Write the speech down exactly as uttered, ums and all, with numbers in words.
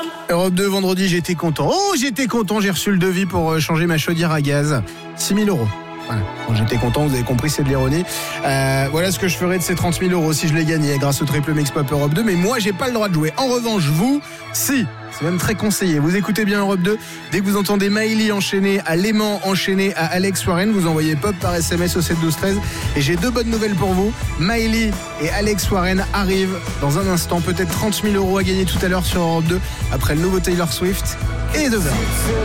Europe deux, vendredi, j'étais content. Oh, j'étais content, j'ai reçu le devis pour changer ma chaudière à gaz. six mille euros. Voilà. Bon, j'étais content, vous avez compris, c'est de l'ironie. Euh, voilà ce que je ferais de ces trente mille euros si je les gagnais grâce au triple mix pop Europe deux. Mais moi, j'ai pas le droit de jouer. En revanche, vous, si. C'est même très conseillé. Vous écoutez bien Europe deux. Dès que vous entendez Maëlie enchaîner à Léman, enchaîner à Alex Warren, vous envoyez pop par S M S au sept douze treize. Et j'ai deux bonnes nouvelles pour vous. Maëlie et Alex Warren arrivent dans un instant. Peut-être trente mille euros à gagner tout à l'heure sur Europe deux après le nouveau Taylor Swift et The Verve.